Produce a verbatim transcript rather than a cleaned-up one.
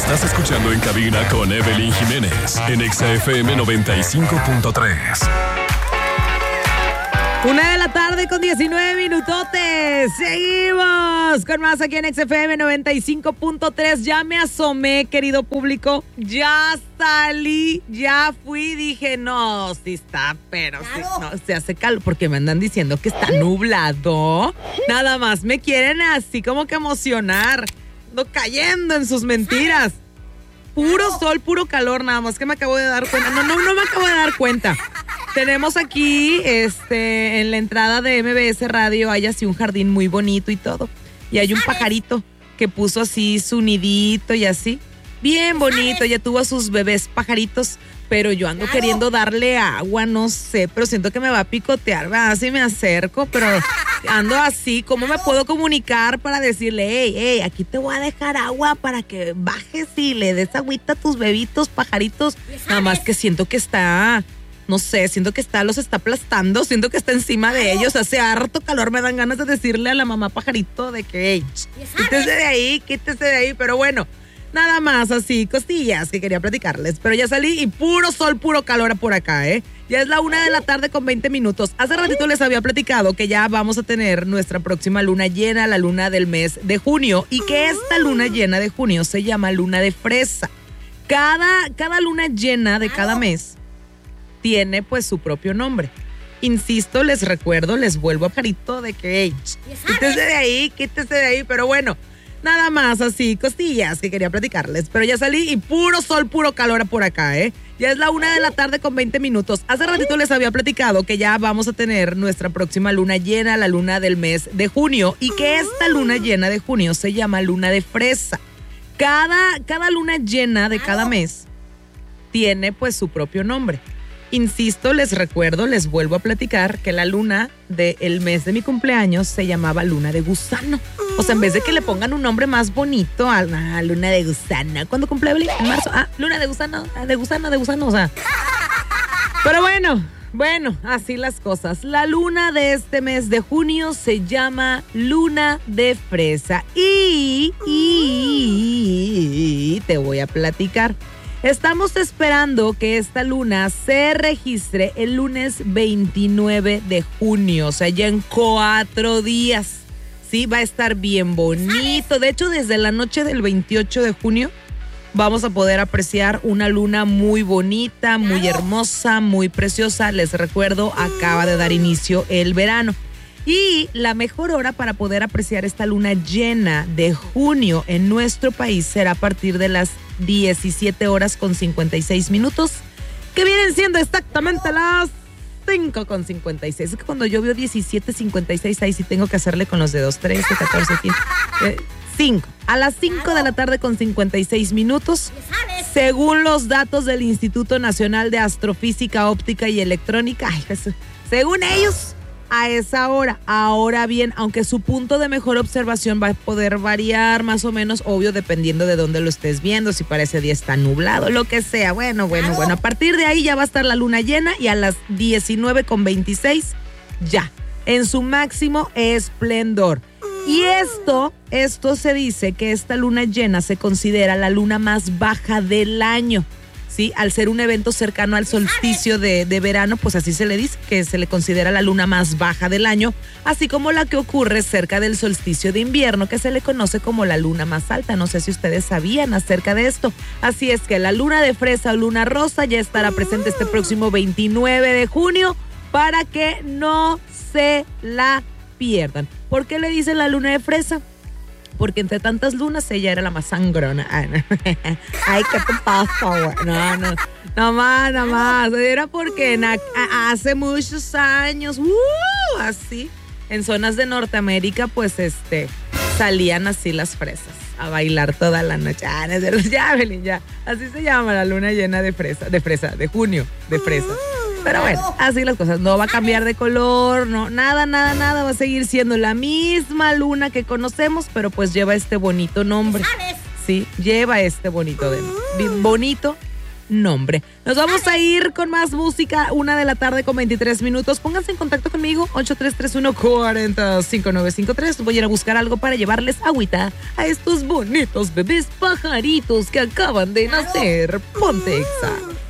Estás escuchando En Cabina con Evelyn Jiménez en Exa F M noventa y cinco punto tres. Una de la tarde con diecinueve minutotes. Seguimos con más aquí en X F M noventa y cinco punto tres. Ya me asomé, querido público. Ya salí, ya fui. Dije, no, sí está, pero sí, no, se hace calor. Porque me andan diciendo que está nublado. Nada más me quieren así como que emocionar. Ando cayendo en sus mentiras. Puro sol, puro calor, nada más que me acabo de dar cuenta. No, no, no me acabo de dar cuenta. Tenemos aquí, este, en la entrada de M B S Radio, hay así un jardín muy bonito y todo. Y hay un pajarito que puso así su nidito y así. Bien bonito, ya tuvo a sus bebés pajaritos. Pero yo ando queriendo darle agua, no sé, pero siento que me va a picotear, ¿verdad? Si me acerco, pero ando así. ¿Cómo me puedo comunicar para decirle, hey, hey, aquí te voy a dejar agua para que bajes y le des agüita a tus bebitos, pajaritos? Nada más que siento que está... No sé, siento que está, los está aplastando, siento que está encima de ellos, hace harto calor, me dan ganas de decirle a la mamá pajarito de que, hey, quítese de ahí, quítese de ahí, pero bueno, nada más así, costillas que quería platicarles, pero ya salí y puro sol, puro calor por acá, ¿eh? Ya es la una de la tarde con veinte minutos. Hace ratito les había platicado que ya vamos a tener nuestra próxima luna llena, la luna del mes de junio, y que esta luna llena de junio se llama luna de fresa. Cada, cada luna llena de cada mes tiene pues su propio nombre. Insisto, les recuerdo, les vuelvo a pajarito de que, hey, quítese de ahí, quítese de ahí, pero bueno, nada más así, costillas que quería platicarles, pero ya salí y puro sol, puro calor por acá, ¿eh? Ya es la una de la tarde con veinte minutos. Hace ratito les había platicado que ya vamos a tener nuestra próxima luna llena, la luna del mes de junio, y que esta luna llena de junio se llama luna de fresa. Cada, cada luna llena de cada mes tiene pues su propio nombre. Insisto, les recuerdo, les vuelvo a platicar que la luna del mes de mi cumpleaños se llamaba luna de gusano. O sea, en vez de que le pongan un nombre más bonito a la luna de gusano. ¿Cuándo cumple Evelyn? En marzo. Ah, luna de gusano, de gusano, de gusano, o sea. Pero bueno, bueno, así las cosas. La luna de este mes de junio se llama luna de fresa. Y, y, y te voy a platicar. Estamos esperando que esta luna se registre el lunes veintinueve de junio, o sea, ya en cuatro días. Sí, va a estar bien bonito. De hecho, desde la noche del veintiocho de junio vamos a poder apreciar una luna muy bonita, muy hermosa, muy preciosa. Les recuerdo, acaba de dar inicio el verano. Y la mejor hora para poder apreciar esta luna llena de junio en nuestro país será a partir de las diecisiete horas con cincuenta y seis minutos, que vienen siendo exactamente las cinco con cincuenta y seis. Es que cuando yo veo diecisiete cincuenta y seis, ahí sí tengo que hacerle con los dedos. trece, catorce, quince, eh, cinco. A las cinco de la tarde con cincuenta y seis minutos, según los datos del Instituto Nacional de Astrofísica, Óptica y Electrónica, ay, según ellos, a esa hora. Ahora bien, aunque su punto de mejor observación va a poder variar más o menos, obvio, dependiendo de dónde lo estés viendo, si para ese día está nublado, lo que sea. Bueno, bueno, bueno, a partir de ahí ya va a estar la luna llena y a las diecinueve con veintiséis ya, en su máximo esplendor. Y esto, esto se dice que esta luna llena se considera la luna más baja del año. Sí, al ser un evento cercano al solsticio de, de verano, pues así se le dice, que se le considera la luna más baja del año, así como la que ocurre cerca del solsticio de invierno, que se le conoce como la luna más alta. No sé si ustedes sabían acerca de esto. Así es que la luna de fresa o luna rosa ya estará presente este próximo veintinueve de junio para que no se la pierdan. ¿Por qué le dicen la luna de fresa? Porque entre tantas lunas ella era la más sangrona. Ay, no. Ay, ¿qué te pasa, güey? No, no, no más, no más. Era porque en, a, hace muchos años, uh, así, en zonas de Norteamérica, pues, este, salían así las fresas a bailar toda la noche. Ah, no, ya, Belín, ya. Así se llama la luna llena de fresa, de fresa, de junio, de fresa. Pero bueno, así las cosas, no va a cambiar de color, no, nada, nada, nada, va a seguir siendo la misma luna que conocemos, pero pues lleva este bonito nombre. Sí, lleva este bonito de bonito nombre. Nos vamos a ir con más música, una de la tarde con veintitrés minutos. Pónganse en contacto conmigo, ocho tres tres uno, cuatro cero cinco nueve cinco tres. Voy a ir a buscar algo para llevarles agüita a estos bonitos bebés pajaritos que acaban de nacer. Ponte Exa.